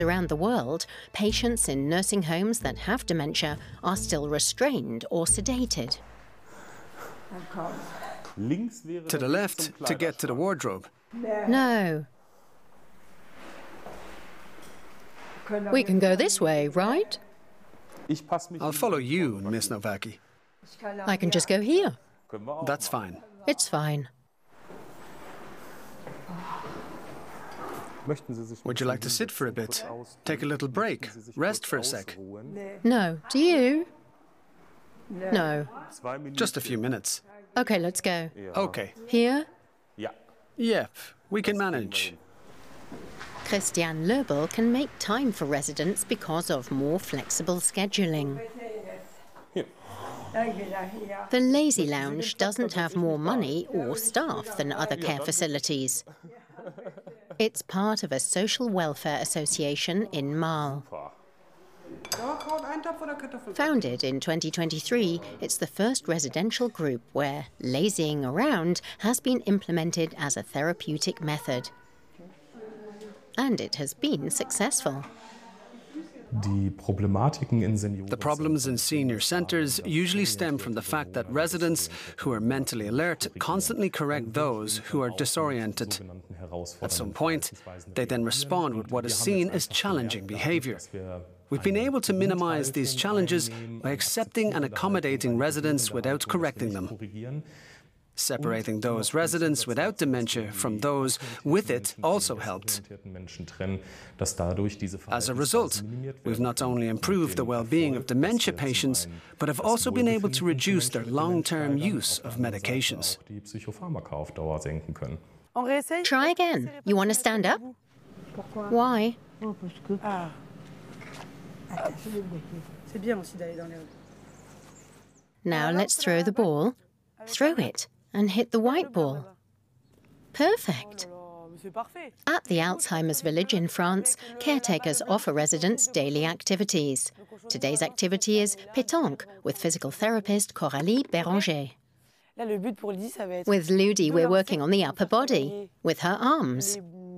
Around the world, patients in nursing homes that have dementia are still restrained or sedated. To the left to get to the wardrobe. No. We can go this way, right? I'll follow you, Miss Nowacki. I can just go here. That's fine. It's fine. Would you like to sit for a bit? Take a little break? Rest for a sec? No. Do you? No. Just a few minutes. Okay, let's go. Okay. Here? Yep, we can manage. Christiane Löbel can make time for residents because of more flexible scheduling. The Lazy Lounge doesn't have more money or staff than other care facilities. It's part of a social welfare association in Marl. Founded in 2023, it's the first residential group where lazying around has been implemented as a therapeutic method. And it has been successful. The problems in senior centres usually stem from the fact that residents who are mentally alert constantly correct those who are disoriented. At some point, they then respond with what is seen as challenging behaviour. We've been able to minimise these challenges by accepting and accommodating residents without correcting them. Separating those residents without dementia from those with it also helped. As a result, we've not only improved the well-being of dementia patients, but have also been able to reduce their long-term use of medications. Try again. You want to stand up? Why? Now let's throw the ball. Throw it and hit the white ball. Perfect. At the Alzheimer's Village in France, caretakers offer residents daily activities. Today's activity is pétanque with physical therapist Coralie Béranger. With Ludi, we're working on the upper body, with her arms.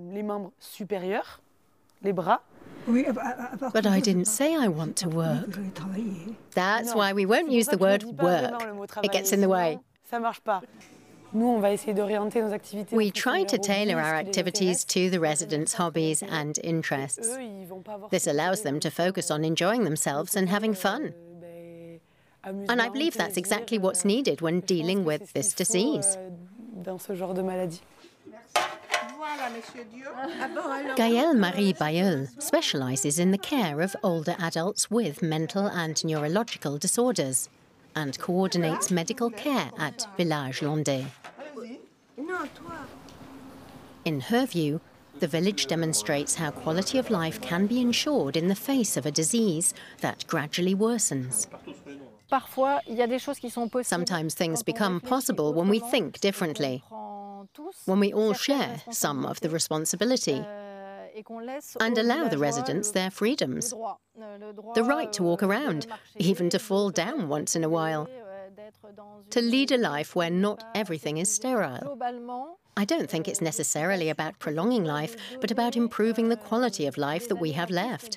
But I didn't say I want to work. That's why we won't use the word work. It gets in the way. We try to tailor our activities to the residents' hobbies and interests. This allows them to focus on enjoying themselves and having fun. And I believe that's exactly what's needed when dealing with this disease. Gaëlle Marie Bayeul specialises in the care of older adults with mental and neurological disorders and coordinates medical care at Village Landais. In her view, the village demonstrates how quality of life can be ensured in the face of a disease that gradually worsens. Sometimes things become possible when we think differently, when we all share some of the responsibility and allow the residents their freedoms. The right to walk around, even to fall down once in a while. To lead a life where not everything is sterile. I don't think it's necessarily about prolonging life, but about improving the quality of life that we have left.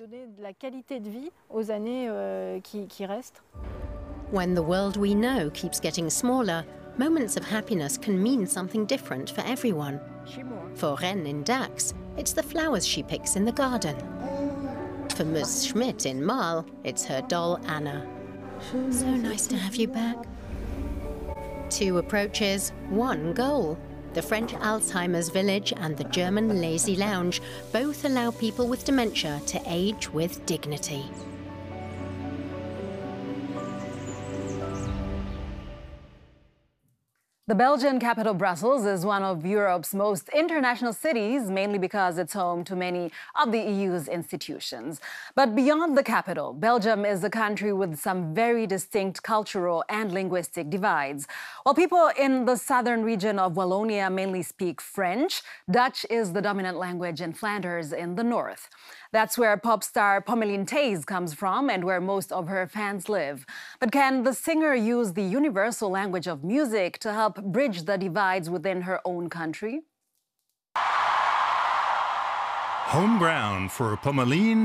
When the world we know keeps getting smaller, moments of happiness can mean something different for everyone. For Ren in Dax, it's the flowers she picks in the garden. For Ms. Schmidt in Marl, it's her doll Anna. So nice to have you back. 2 approaches, 1 goal. The French Alzheimer's Village and the German Lazy Lounge both allow people with dementia to age with dignity. The Belgian capital, Brussels, is one of Europe's most international cities, mainly because it's home to many of the EU's institutions. But beyond the capital, Belgium is a country with some very distinct cultural and linguistic divides. While people in the southern region of Wallonia mainly speak French, Dutch is the dominant language in Flanders in the north. That's where pop star Pommeline Thijs comes from and where most of her fans live. But can the singer use the universal language of music to help bridge the divides within her own country? Home ground for Pommelien